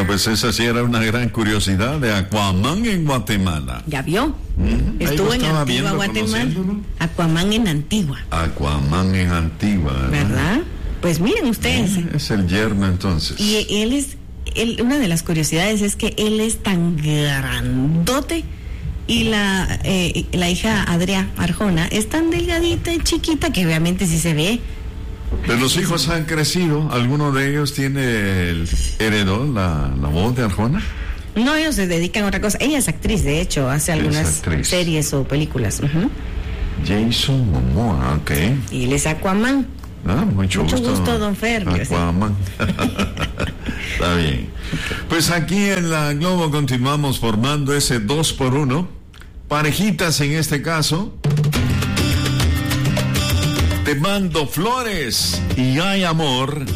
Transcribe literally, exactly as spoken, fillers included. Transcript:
Bueno, pues esa sí era una gran curiosidad de Aquaman en Guatemala. ¿Ya vio? Uh-huh. Estuvo en Antigua, viendo, Guatemala. Aquaman en Antigua. Aquaman en Antigua, ¿verdad? ¿Verdad? Pues miren ustedes. Eh, es el yerno entonces. Y él es, él, una de las curiosidades es que él es tan grandote y la, eh, la hija Adrià Arjona es tan delgadita y chiquita que obviamente sí se ve. Pero los hijos han crecido. ¿Alguno de ellos tiene el, heredó la, la voz de Arjona? No, ellos se dedican a otra cosa. Ella es actriz, de hecho, hace algunas series o películas. Uh-huh. Jason Momoa, ok. Y él es Aquaman. Ah, mucho, mucho gusto, gusto, don Fer. Aquaman. Está bien. Pues aquí en la Globo continuamos formando ese dos por uno. Parejitas en este caso. Te mando flores y hay amor.